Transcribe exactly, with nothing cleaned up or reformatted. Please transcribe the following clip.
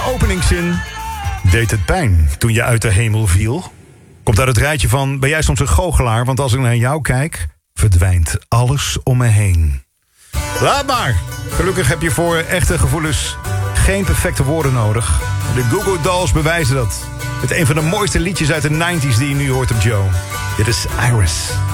openingszin. Deed het pijn toen je uit de hemel viel? Komt uit het rijtje van, ben jij soms een goochelaar? Want als ik naar jou kijk, verdwijnt alles om me heen. Laat maar. Gelukkig heb je voor echte gevoelens geen perfecte woorden nodig. De Goo Goo Dolls bewijzen dat. Met een van de mooiste liedjes uit de negentig die je nu hoort op Joe. Dit is Iris.